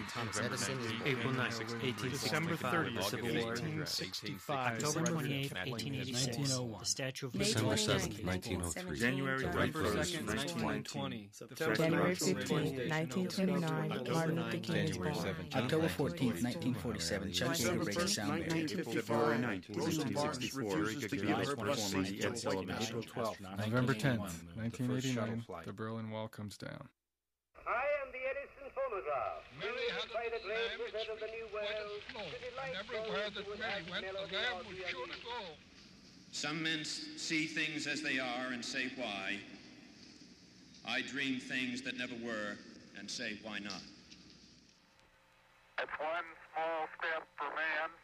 Thomas Edison is born. April 9th, 1865. December 30th, Civil War. 1865. October 28th, Kathleen 1886. 1901. The Statue of May December 29th, 7th, 1903. January November 1st, 2nd, 1920. January 15th, 1929, Martin Luther King is January born. 17th. October 14th, 1947, Chuck Yeager breaks the sound barrier. February 19th, 1964, Gagarin performance at Celebration. November 10th, 1989, the Berlin Wall comes down. I am the Edison phonograph. Mary had by the a great lamb which wizard of the New went World, slow, to delight and everywhere that Mary went, the lamb would surely go. Some men see things as they are and say why. I dream things that never were and say why not. It's one small step for man,